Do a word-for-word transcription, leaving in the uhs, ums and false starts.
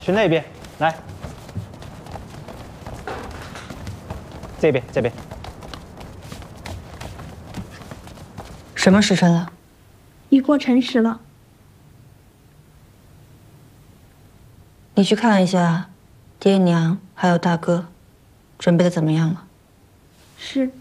去那边来，这边这边。 什么时辰了？ 已过辰时了。 你去看一下，爹娘还有大哥，准备的怎么样了？ 是。